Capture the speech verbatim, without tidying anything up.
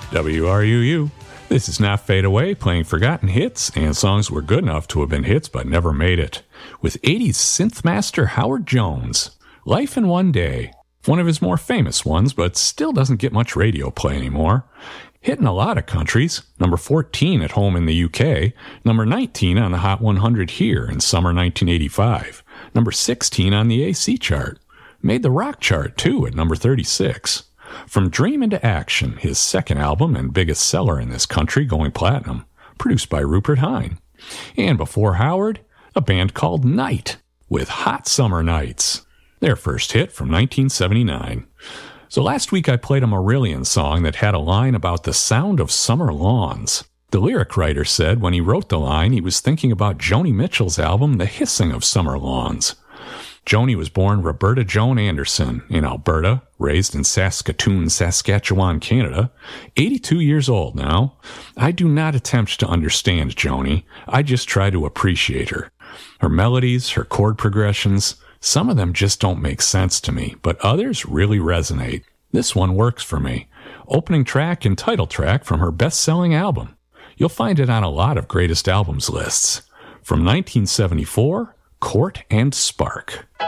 W R U U. This is Not Fade Away, playing forgotten hits and songs were good enough to have been hits but never made it. With eighties synth master Howard Jones, Life in One Day. One of his more famous ones, but still doesn't get much radio play anymore. Hitting a lot of countries, number fourteen at home in the U K, number nineteen on the Hot one hundred here in summer nineteen eighty-five, number sixteen on the A C chart. Made the rock chart, too, at number thirty-six. From Dream into Action, his second album and biggest seller in this country, going platinum, produced by Rupert Hine. And before Howard, a band called Night, with Hot Summer Nights, their first hit from nineteen seventy-nine. So last week I played a Marillion song that had a line about the sound of summer lawns. The lyric writer said when he wrote the line he was thinking about Joni Mitchell's album The Hissing of Summer Lawns. Joni was born Roberta Joan Anderson in Alberta, raised in Saskatoon, Saskatchewan, Canada. eighty-two years old now. I do not attempt to understand Joni. I just try to appreciate her. Her melodies, her chord progressions, some of them just don't make sense to me, but others really resonate. This one works for me. Opening track and title track from her best-selling album. You'll find it on a lot of greatest albums lists. From nineteen seventy-four, Court and Spark.